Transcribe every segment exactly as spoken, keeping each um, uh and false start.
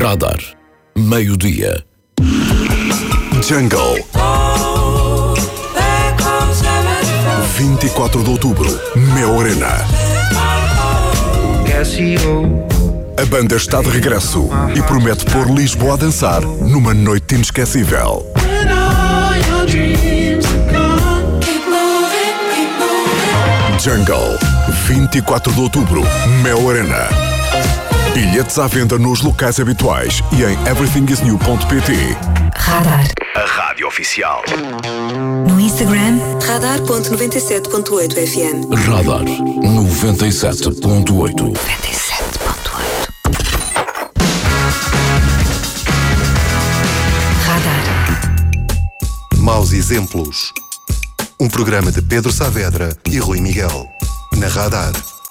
Radar. Meio-dia. Jungle. vinte e quatro de outubro, Mel Arena. A banda está de regresso e promete pôr Lisboa a dançar numa noite inesquecível. Jungle, vinte e quatro de outubro, Mel Arena. Bilhetes à venda nos locais habituais e em everything is new ponto pt. Radar. A rádio oficial. No Instagram, radar ponto noventa e sete ponto oito F M. Radar noventa e sete ponto oito. noventa e sete ponto oito. Radar. Maus Exemplos. Um programa de Pedro Saavedra e Rui Miguel. Na Radar.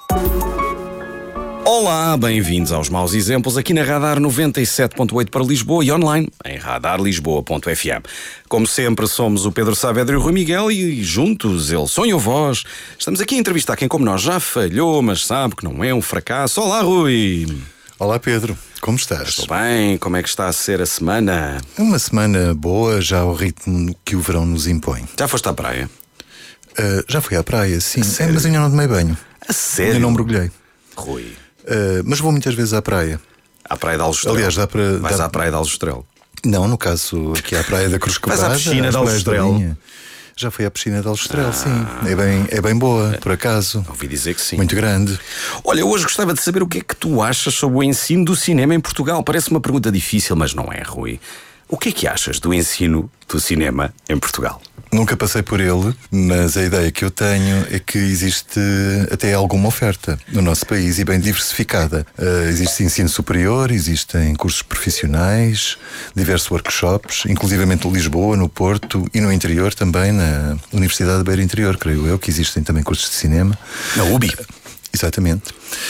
Olá, bem-vindos aos Maus Exemplos aqui na Radar noventa e sete ponto oito para Lisboa e online em radar lisboa ponto f m. Como sempre, somos o Pedro Saavedra e o Rui Miguel e juntos, ele som e a voz, estamos aqui a entrevistar quem como nós já falhou, mas sabe que não é um fracasso. Olá, Rui! Olá, Pedro. Como estás? Estou bem. Como é que está a ser a semana? É uma semana boa, já ao ritmo que o verão nos impõe. Já foste à praia? Uh, já fui à praia, sim. A É, mas ainda não tomei banho. A sério? Ainda não mergulhei. Rui. Uh, mas vou muitas vezes à praia. À praia de Aljustrel? Aliás, dá para... Vais dá... à praia de Aljustrel? Não, no caso, aqui à praia da Cruz Vais Quebrada. à piscina às de praias da Aljustrel? Linha. Já fui à piscina de Aljustrel, Ah. sim. É bem, é bem boa, por acaso. Ouvi dizer que sim. Muito grande. Olha, hoje gostava de saber o que é que tu achas sobre o ensino do cinema em Portugal. Parece uma pergunta difícil, mas não é, Rui. O que é que achas do ensino do cinema em Portugal? Nunca passei por ele, mas a ideia que eu tenho é que existe até alguma oferta no nosso país e bem diversificada. Uh, existe ensino superior, existem cursos profissionais, diversos workshops, inclusivamente em Lisboa, no Porto e no interior também, na Universidade da Beira Interior, creio eu, que existem também cursos de cinema. Na U B I? Exatamente.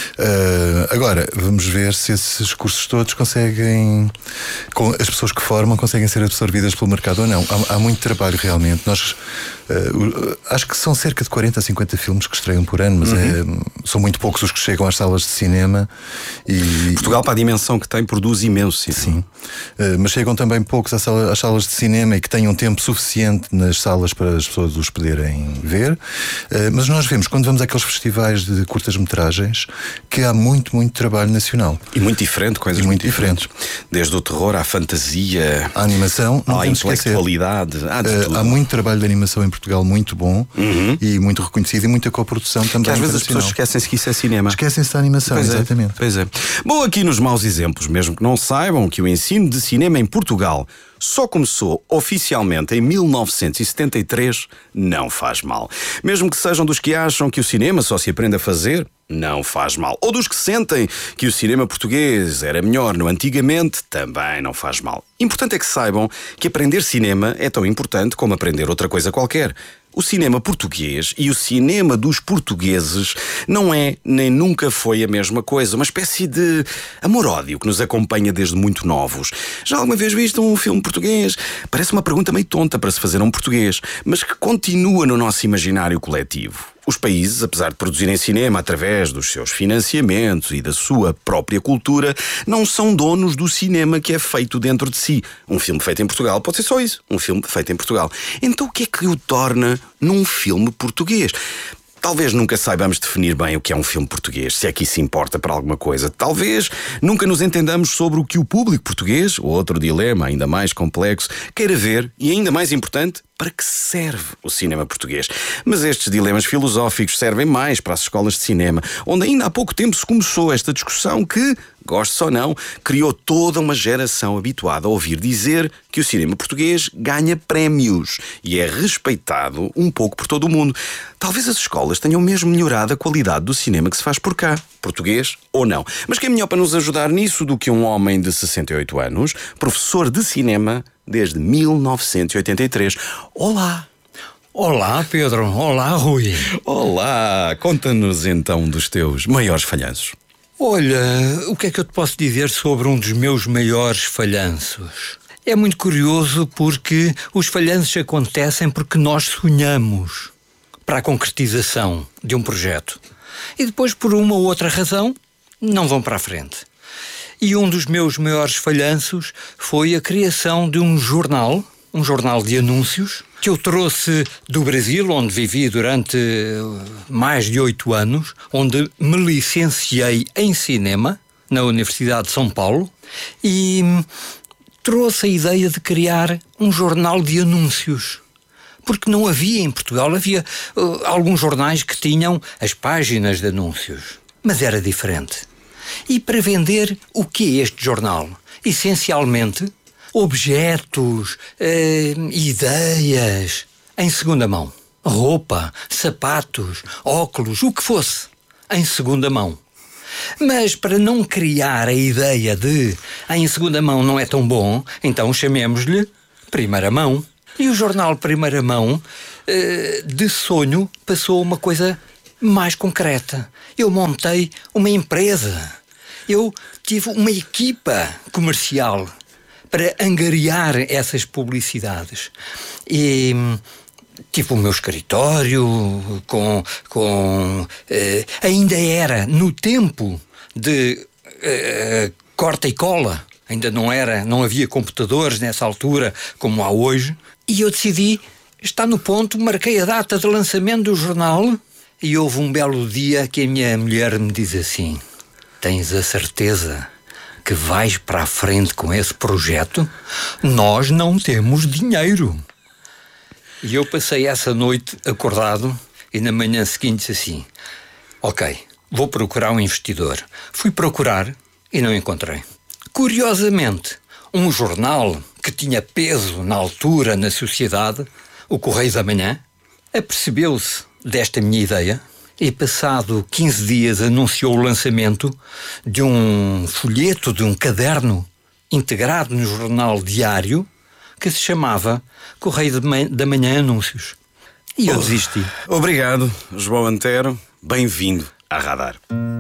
Uh, agora, vamos ver se esses cursos todos conseguem, com, as pessoas que formam conseguem ser absorvidas pelo mercado ou não. Há, há muito trabalho realmente. Nós uh, acho que são cerca de quarenta a cinquenta filmes que estreiam por ano, mas uhum. é, são muito poucos os que chegam às salas de cinema. E, Portugal, para a dimensão que tem, produz imenso cinema. Sim, uh, mas chegam também poucos às salas, às salas de cinema e que tenham tempo suficiente nas salas para as pessoas os poderem ver. Uh, mas nós vemos, quando vamos àqueles festivais de curtas-metragens, que há muito, muito trabalho nacional. E muito diferente, coisas e muito, muito diferentes. diferentes. Desde o terror à fantasia, a animação, não à intelectualidade. Há, de tudo. Uh, há muito trabalho de animação em Portugal, muito bom, uhum. e muito reconhecido, e muita coprodução também. Que às vezes as pessoas esquecem-se que isso é cinema. Esquecem-se da animação, pois exatamente. É, pois é. Bom, aqui nos Maus Exemplos, mesmo que não saibam que o ensino de cinema em Portugal só começou oficialmente em mil novecentos e setenta e três, não faz mal. Mesmo que sejam dos que acham que o cinema só se aprende a fazer, não faz mal. Ou dos que sentem que o cinema português era melhor no antigamente, também não faz mal. Importante é que saibam que aprender cinema é tão importante como aprender outra coisa qualquer. O cinema português e o cinema dos portugueses não é nem nunca foi a mesma coisa, uma espécie de amor-ódio que nos acompanha desde muito novos. Já alguma vez viste um filme português? Parece uma pergunta meio tonta para se fazer a um português, mas que continua no nosso imaginário coletivo. Os países, apesar de produzirem cinema através dos seus financiamentos e da sua própria cultura, não são donos do cinema que é feito dentro de si. Um filme feito em Portugal pode ser só isso, um filme feito em Portugal. Então o que é que o torna num filme português? Talvez nunca saibamos definir bem o que é um filme português, se é que isso importa para alguma coisa. Talvez nunca nos entendamos sobre o que o público português, outro dilema ainda mais complexo, queira ver e, ainda mais importante, para que serve o cinema português. Mas estes dilemas filosóficos servem mais para as escolas de cinema, onde ainda há pouco tempo se começou esta discussão que, goste ou não, criou toda uma geração habituada a ouvir dizer que o cinema português ganha prémios e é respeitado um pouco por todo o mundo. Talvez as escolas tenham mesmo melhorado a qualidade do cinema que se faz por cá, português ou não. Mas quem é melhor para nos ajudar nisso do que um homem de sessenta e oito anos, professor de cinema desde mil novecentos e oitenta e três. Olá! Olá, Pedro. Olá, Rui. Olá! Conta-nos então dos teus maiores falhanços. Olha, o que é que eu te posso dizer sobre um dos meus maiores falhanços? É muito curioso porque os falhanços acontecem porque nós sonhamos para a concretização de um projeto e depois, por uma ou outra razão, não vão para a frente. E um dos meus maiores falhanços foi a criação de um jornal, um jornal de anúncios, que eu trouxe do Brasil, onde vivi durante mais de oito anos, onde me licenciei em cinema, na Universidade de São Paulo, e trouxe a ideia de criar um jornal de anúncios. Porque não havia em Portugal, havia uh, alguns jornais que tinham as páginas de anúncios, mas era diferente. E para vender, o que é este jornal? Essencialmente, objetos, uh, ideias, em segunda mão. Roupa, sapatos, óculos, o que fosse, em segunda mão. Mas para não criar a ideia de em segunda mão não é tão bom, então chamemos-lhe primeira mão. E o jornal Primeira Mão, de sonho, passou uma coisa mais concreta. Eu montei uma empresa. Eu tive uma equipa comercial para angariar essas publicidades. E tive o meu escritório com... com eh, ainda era no tempo de eh, corta e cola. Ainda não era, não havia computadores nessa altura como há hoje. E eu decidi, está no ponto, marquei a data de lançamento do jornal e houve um belo dia que a minha mulher me diz assim: tens a certeza que vais para a frente com esse projeto? Nós não temos dinheiro. E eu passei essa noite acordado e na manhã seguinte disse assim: ok, vou procurar um investidor. Fui procurar e não encontrei. Curiosamente, um jornal que tinha peso na altura na sociedade, o Correio da Manhã, apercebeu-se desta minha ideia e, passado quinze dias, anunciou o lançamento de um folheto, de um caderno integrado no jornal diário que se chamava Correio da Manhã Anúncios. E eu desisti. Obrigado, João Antero. Bem-vindo à Radar.